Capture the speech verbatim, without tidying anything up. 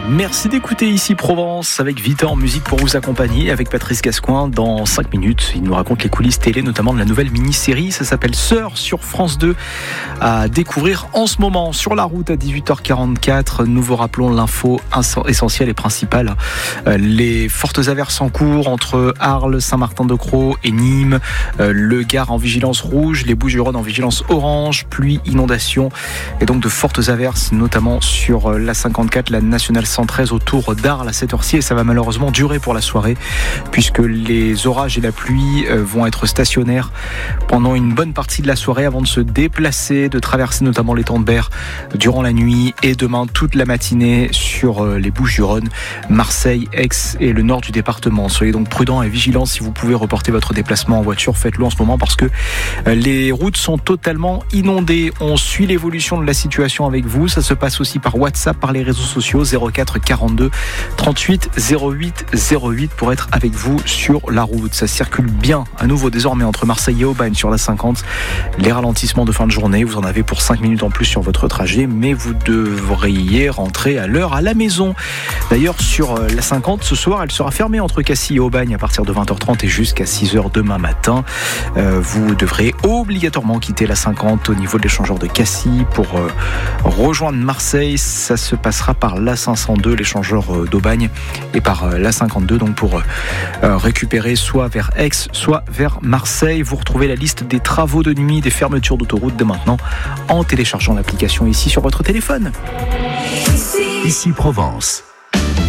Merci d'écouter Ici Provence avec Vita en musique pour vous accompagner avec Patrice Gascoin dans cinq minutes. Il nous raconte les coulisses télé, notamment de la nouvelle mini-série. Ça s'appelle Sœurs sur France deux à découvrir en ce moment sur la route à dix-huit heures quarante-quatre. Nous vous rappelons l'info essentielle et principale. Les fortes averses en cours entre Arles, Saint-Martin-de-Crau et Nîmes. Le Gard en vigilance rouge, les Bouches-du-Rhône en vigilance orange, pluie, inondation et donc de fortes averses, notamment sur la cinquante-quatre, la nationale cent treize autour d'Arles à cette heure-ci, et ça va malheureusement durer pour la soirée puisque les orages et la pluie vont être stationnaires pendant une bonne partie de la soirée avant de se déplacer, de traverser notamment l'étang de Berre durant la nuit et demain toute la matinée sur les Bouches-du-Rhône, Marseille, Aix et le nord du département. Soyez donc prudents et vigilants. Si vous pouvez reporter votre déplacement en voiture, faites-le en ce moment parce que les routes sont totalement inondées. On suit l'évolution de la situation avec vous. Ça se passe aussi par WhatsApp, par les réseaux sociaux zéro quatre quarante-deux trente-huit zéro huit zéro huit pour être avec vous sur la route. Ça circule bien à nouveau désormais entre Marseille et Aubagne sur la cinquante. Les ralentissements de fin de journée, vous en avez pour cinq minutes en plus sur votre trajet, mais vous devriez rentrer à l'heure à la maison. D'ailleurs, sur la cinquante, ce soir, elle sera fermée entre Cassis et Aubagne à partir de vingt heures trente et jusqu'à six heures demain matin. Euh, vous devrez obligatoirement quitter la cinquante au niveau de l'échangeur de Cassis pour euh, rejoindre Marseille. Ça se passera par la cinq cent deux, l'échangeur d'Aubagne, et par la cinquante-deux, donc pour euh, récupérer soit vers Aix, soit vers Marseille. Vous retrouvez la liste des travaux de nuit, des fermetures d'autoroute dès maintenant en téléchargeant l'application ici sur votre téléphone. Ici Provence.